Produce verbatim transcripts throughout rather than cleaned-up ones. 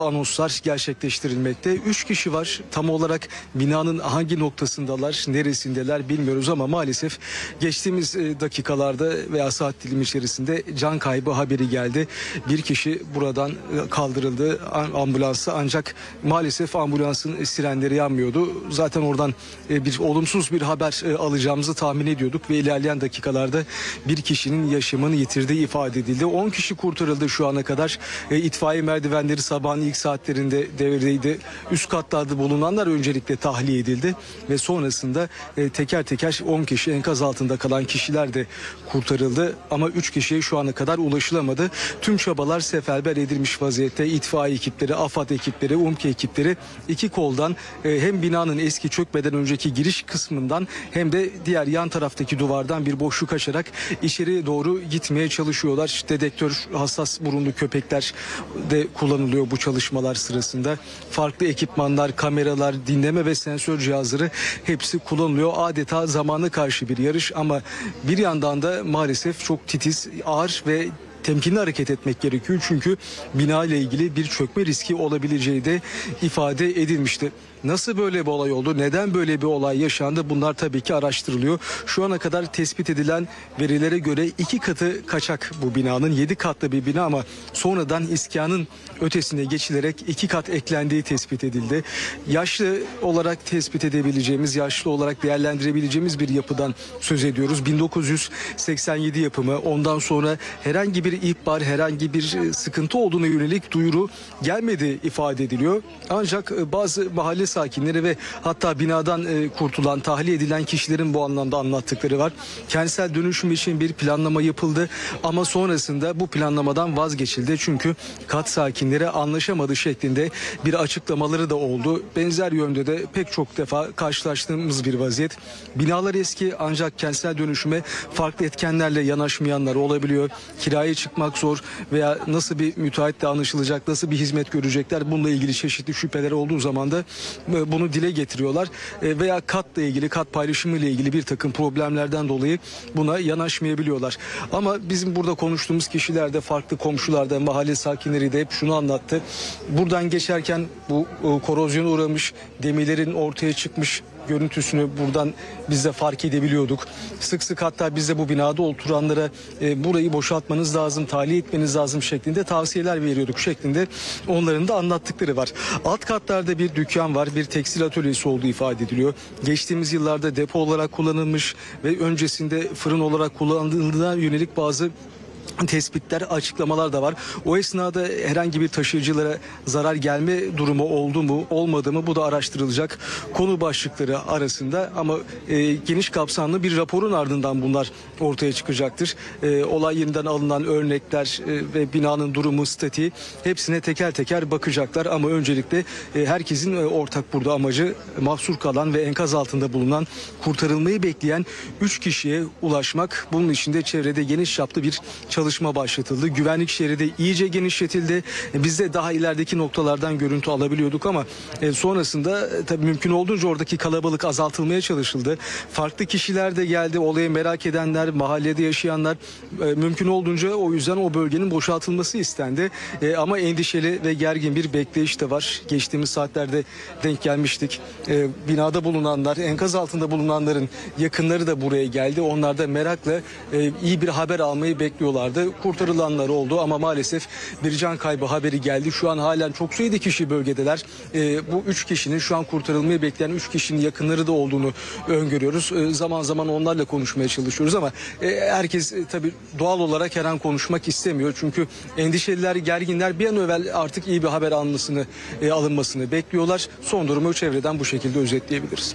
Anonslar gerçekleştirilmekte. Üç kişi var. Tam olarak binanın hangi noktasındalar, neresindeler bilmiyoruz ama maalesef geçtiğimiz dakikalarda veya saat dilimi içerisinde can kaybı haberi geldi. Bir kişi buradan kaldırıldı ambulansa, ancak maalesef ambulansın sirenleri yanmıyordu. Zaten oradan bir olumsuz bir haber alacağımızı tahmin ediyorduk ve ilerleyen dakikalarda bir kişinin yaşamını yitirdiği ifade edildi. on kişi kurtarıldı şu ana kadar. İtfaiye merdivenleri sabahın ilk saatlerinde devredeydi. Üst katlarda bulunanlar öncelikle tahliye edildi ve sonrasında e, teker teker on kişi, enkaz altında kalan kişiler de kurtarıldı ama üç kişiye şu ana kadar ulaşılamadı. Tüm çabalar seferber edilmiş vaziyette. İtfaiye ekipleri, AFAD ekipleri, UMKE ekipleri iki koldan e, hem binanın eski çökmeden önceki giriş kısmından hem de diğer yan taraftaki duvardan bir boşluk açarak içeri doğru gitmeye çalışıyorlar. Dedektör, hassas burunlu köpekler de kullanılıyor bu çalışmalar sırasında. Farklı ekipmanlar, kameralar, dinleme ve sensör cihazları hepsi kullanılıyor. Adeta zamana karşı bir yarış ama bir yandan da maalesef çok titiz, ağır ve temkinli hareket etmek gerekiyor. Çünkü bina ile ilgili bir çökme riski olabileceği de ifade edilmişti. Nasıl böyle bir olay oldu? Neden böyle bir olay yaşandı? Bunlar tabii ki araştırılıyor. Şu ana kadar tespit edilen verilere göre iki katı kaçak bu binanın. Yedi katlı bir bina ama sonradan iskanın ötesine geçilerek iki kat eklendiği tespit edildi. Yaşlı olarak tespit edebileceğimiz, yaşlı olarak değerlendirebileceğimiz bir yapıdan söz ediyoruz. bin dokuz yüz seksen yedi yapımı. Ondan sonra herhangi bir ihbar, herhangi bir sıkıntı olduğuna yönelik duyuru gelmedi ifade ediliyor. Ancak bazı mahalle sakinleri ve hatta binadan e, kurtulan, tahliye edilen kişilerin bu anlamda anlattıkları var. Kentsel dönüşüm için bir planlama yapıldı ama sonrasında bu planlamadan vazgeçildi. Çünkü kat sakinleri anlaşamadı şeklinde bir açıklamaları da oldu. Benzer yönde de pek çok defa karşılaştığımız bir vaziyet. Binalar eski ancak kentsel dönüşüme farklı etkenlerle yanaşmayanlar olabiliyor. Kiraya çıkmak zor veya nasıl bir müteahhitle anlaşılacak, nasıl bir hizmet görecekler, bununla ilgili çeşitli şüpheler olduğu zaman da bunu dile getiriyorlar veya katla ilgili, kat paylaşımı ile ilgili bir takım problemlerden dolayı buna yanaşmayabiliyorlar. Ama bizim burada konuştuğumuz kişiler de, farklı komşular da, mahalle sakinleri de hep şunu anlattı. Buradan geçerken bu korozyona uğramış demirlerin ortaya çıkmış görüntüsünü buradan biz de fark edebiliyorduk. Sık sık hatta biz de bu binada oturanlara e, burayı boşaltmanız lazım, tahliye etmeniz lazım şeklinde tavsiyeler veriyorduk şeklinde onların da anlattıkları var. Alt katlarda bir dükkan var, bir tekstil atölyesi olduğu ifade ediliyor. Geçtiğimiz yıllarda depo olarak kullanılmış ve öncesinde fırın olarak kullanıldığına yönelik bazı tespitler, açıklamalar da var. O esnada herhangi bir taşıyıcılara zarar gelme durumu oldu mu, olmadı mı, bu da araştırılacak konu başlıkları arasında ama e, geniş kapsamlı bir raporun ardından bunlar ortaya çıkacaktır. E, olay yerinden alınan örnekler e, ve binanın durumu, statiği, hepsine teker teker bakacaklar ama öncelikle e, herkesin e, ortak burada amacı mahsur kalan ve enkaz altında bulunan, kurtarılmayı bekleyen üç kişiye ulaşmak. Bunun için de çevrede geniş çaplı bir çalışma başlatıldı. Güvenlik şeridi iyice genişletildi. Biz de daha ilerideki noktalardan görüntü alabiliyorduk ama sonrasında tabii mümkün olduğunca oradaki kalabalık azaltılmaya çalışıldı. Farklı kişiler de geldi. Olayı merak edenler, mahallede yaşayanlar, mümkün olduğunca o yüzden o bölgenin boşaltılması istendi. Ama endişeli ve gergin bir bekleyiş de var. Geçtiğimiz saatlerde denk gelmiştik. Binada bulunanlar, enkaz altında bulunanların yakınları da buraya geldi. Onlar da merakla iyi bir haber almayı bekliyorlar. Kurtarılanlar oldu ama maalesef bir can kaybı haberi geldi. Şu an halen çok sayıda kişi bölgedeler. E, bu üç kişinin, şu an kurtarılmayı bekleyen üç kişinin yakınları da olduğunu öngörüyoruz. E, zaman zaman onlarla konuşmaya çalışıyoruz ama e, herkes e, tabii doğal olarak her an konuşmak istemiyor. Çünkü endişeliler, gerginler bir an evvel artık iyi bir haber alınmasını, e, alınmasını bekliyorlar. Son durumu çevreden bu şekilde özetleyebiliriz.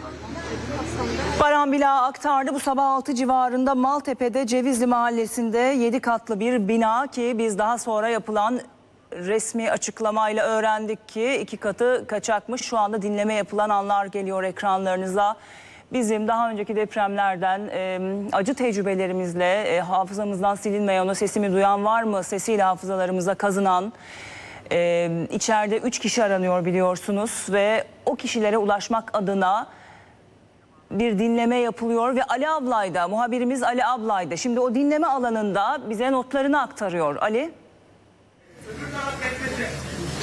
Baran Bila aktardı. Bu sabah altı civarında Maltepe'de Cevizli Mahallesi'nde yedi katlı bir bina ki biz daha sonra yapılan resmi açıklamayla öğrendik ki iki katı kaçakmış. Şu anda dinleme yapılan anlar geliyor ekranlarınıza. Bizim daha önceki depremlerden e, acı tecrübelerimizle e, hafızamızdan silinmeyen, o sesimi duyan var mı? Sesiyle hafızalarımıza kazınan, e, içeride üç kişi aranıyor biliyorsunuz ve o kişilere ulaşmak adına bir dinleme yapılıyor ve Ali Ablay'da, muhabirimiz Ali Ablay'da. Şimdi o dinleme alanında bize notlarını aktarıyor. Ali?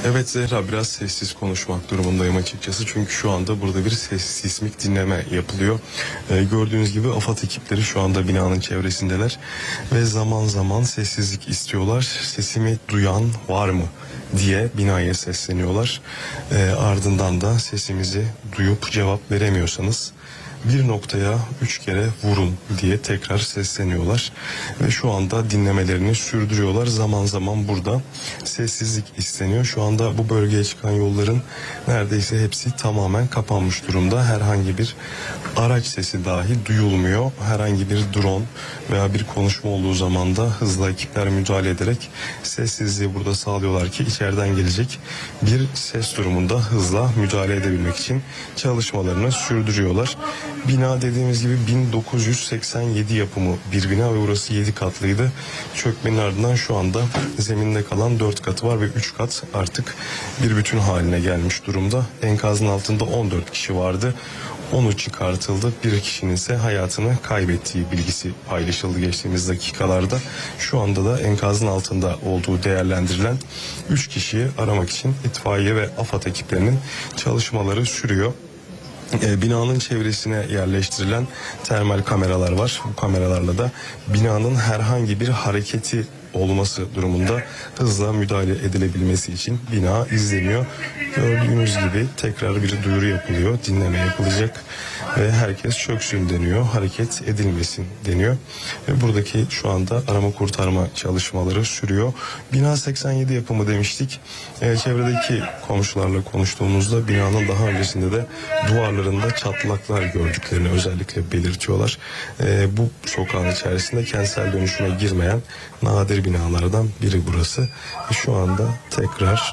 Evet Zehra, biraz sessiz konuşmak durumundayım açıkçası. Çünkü şu anda burada bir ses, sismik dinleme yapılıyor. Ee, gördüğünüz gibi AFAD ekipleri şu anda binanın çevresindeler. Ve zaman zaman sessizlik istiyorlar. Sesimi duyan var mı diye binaya sesleniyorlar. Ee, ardından da sesimizi duyup cevap veremiyorsanız bir noktaya üç kere vurun diye tekrar sesleniyorlar. Ve şu anda dinlemelerini sürdürüyorlar. Zaman zaman burada sessizlik isteniyor. Şu anda bu bölgeye çıkan yolların neredeyse hepsi tamamen kapanmış durumda. Herhangi bir araç sesi dahi duyulmuyor. Herhangi bir drone veya bir konuşma olduğu zaman da hızla ekipler müdahale ederek sessizliği burada sağlıyorlar ki içeriden gelecek bir ses durumunda hızla müdahale edebilmek için çalışmalarını sürdürüyorlar. Bina dediğimiz gibi bin dokuz yüz seksen yedi yapımı bir bina ve burası yedi katlıydı. Çökmenin ardından şu anda zeminde kalan dört katı var ve üç kat artık bir bütün haline gelmiş durumda. Enkazın altında on dört kişi vardı. onu çıkartıldı. Bir kişinin ise hayatını kaybettiği bilgisi paylaşıldı geçtiğimiz dakikalarda. Şu anda da enkazın altında olduğu değerlendirilen üç kişiyi aramak için itfaiye ve AFAD ekiplerinin çalışmaları sürüyor. E, binanın çevresine yerleştirilen termal kameralar var. Bu kameralarla da binanın herhangi bir hareketi olması durumunda hızla müdahale edilebilmesi için bina izleniyor. Gördüğünüz gibi tekrar bir duyuru yapılıyor, dinleme yapılacak ve herkes çöksün deniyor, hareket edilmesin deniyor. Ve buradaki şu anda arama kurtarma çalışmaları sürüyor. Bina seksen yedi yapımı demiştik. E, çevredeki komşularla konuştuğumuzda binanın daha öncesinde de duvarlarında çatlaklar gördüklerini özellikle belirtiyorlar. E, bu sokağın içerisinde kentsel dönüşüme girmeyen nadir binalardan biri burası. Şu anda tekrar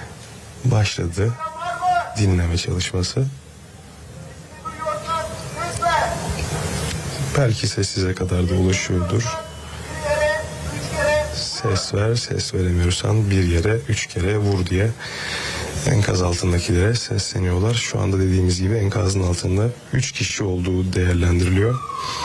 başladı dinleme çalışması. Belki sessize kadar da ulaşıyordur. Ses ver, ses veremiyorsan bir yere üç kere vur diye enkaz altındakilere sesleniyorlar. Şu anda dediğimiz gibi enkazın altında üç kişi olduğu değerlendiriliyor.